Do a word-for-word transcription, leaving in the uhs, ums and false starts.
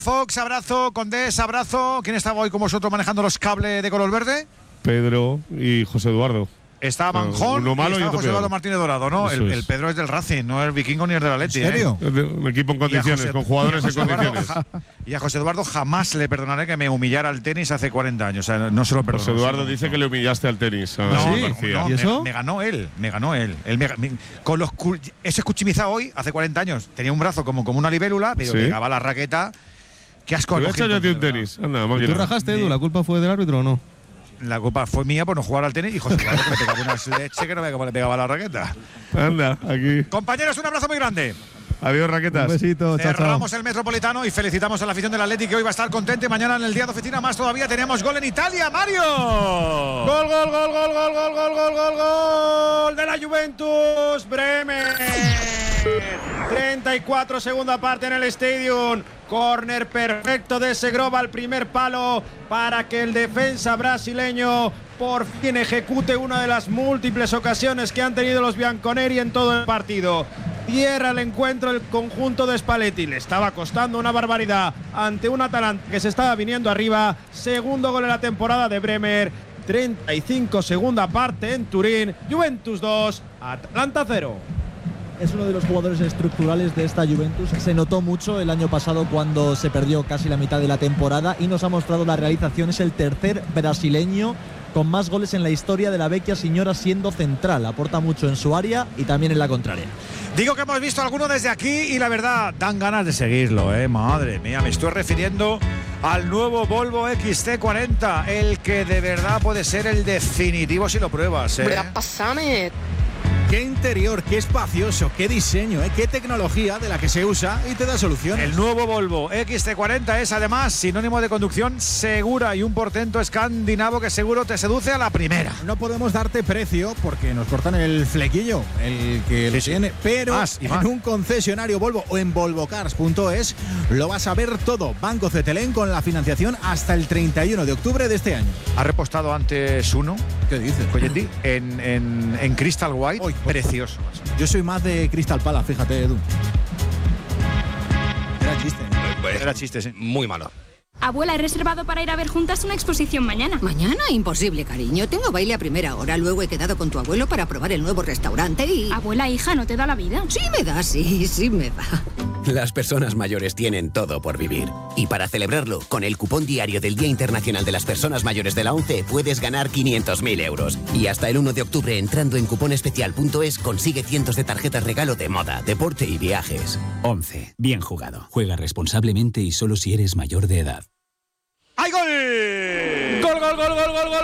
Fox, abrazo. Condés, abrazo. ¿Quién estaba hoy con vosotros manejando los cables de color verde? Pedro y José Eduardo. Está Manjón Uno malo y y estaba otro José Eduardo Martínez Dorado, ¿no? El, es. el Pedro es del Racing, no es el Vikingo ni el del Atleti. ¿En serio? ¿Eh? Un equipo en condiciones, José, con jugadores en condiciones. Ja, y a José Eduardo jamás le perdonaré que me humillara al tenis hace cuarenta años. O sea, no se lo perdono. José Eduardo sí, dice no. que le humillaste al tenis. A No, sí, no, García. no, ¿Y eso? Me, me ganó él, me ganó él. él me, me, con los ese Escuchimiza hoy, hace cuarenta años, tenía un brazo como, como una libélula, pero ¿Sí? pegaba la raqueta. Qué asco. Te voy a echar yo a ti un tenis. Anda, máquina. ¿Tú rajaste, Edu? ¿La culpa fue del árbitro o no? La culpa fue mía por no jugar al tenis y José Eduardo que me pegaba una leche que no veía cómo le pegaba la raqueta. Anda, aquí. Compañeros, un abrazo muy grande. Adiós, raquetas. Un besito, chao, chao. Cerramos el Metropolitano y felicitamos a la afición del Atleti que hoy va a estar contente. Mañana en el día de oficina más todavía tenemos gol en Italia, Mario. Gol, gol, gol, gol, gol, gol, gol, gol, gol, gol de la Juventus Bremen. treinta y cuatro segunda parte en el Stadium. Corner perfecto de Segrova al primer palo para que el defensa brasileño por fin ejecute una de las múltiples ocasiones que han tenido los bianconeri en todo el partido. Cierra el encuentro el conjunto de Spalletti. Le estaba costando una barbaridad ante un Atalanta que se estaba viniendo arriba. Segundo gol en la temporada de Bremer. treinta y cinco segunda parte en Turín. Juventus dos, Atalanta cero. Es uno de los jugadores estructurales de esta Juventus. Se notó mucho el año pasado cuando se perdió casi la mitad de la temporada y nos ha mostrado la realización. Es el tercer brasileño con más goles en la historia de la Vecchia Signora siendo central. Aporta mucho en su área y también en la contraria. Digo que hemos visto alguno desde aquí y la verdad, dan ganas de seguirlo, ¿eh? Madre mía, me estoy refiriendo al nuevo Volvo X C cuarenta, el que de verdad puede ser el definitivo si lo pruebas, ¿eh? Pásame. Qué interior, qué espacioso, qué diseño, ¿eh? Qué tecnología de la que se usa y te da soluciones. El nuevo Volvo X C cuarenta es además sinónimo de conducción segura y un portento escandinavo que seguro te seduce a la primera. No podemos darte precio porque nos cortan el flequillo, el que Sí, lo sí. tiene, pero Más y en más. un concesionario Volvo o en volvocars punto es lo vas a ver todo. Banco Cetelén con la financiación hasta el treinta y uno de octubre de este año. Ha repostado antes uno, ¿Qué dices? Coyetti, en, en, en Crystal White. Uy, precioso. Yo soy más de Crystal Palace, fíjate, Edu. Era chiste. Pues, Era chiste, sí. Muy malo. Abuela, he reservado para ir a ver juntas una exposición mañana. Mañana, imposible, cariño. Tengo baile a primera hora. Luego he quedado con tu abuelo para probar el nuevo restaurante y... Abuela, hija, ¿no te da la vida? Sí me da, sí, sí me da. Las personas mayores tienen todo por vivir. Y para celebrarlo, con el cupón diario del Día Internacional de las Personas Mayores de la ONCE puedes ganar quinientos mil euros. Y hasta el uno de octubre, entrando en cuponespecial punto es, consigue cientos de tarjetas regalo de moda, deporte y viajes. ONCE. Bien jugado. Juega responsablemente y solo si eres mayor de edad. ¡Hay gol! Gol, gol, gol, gol, gol, gol.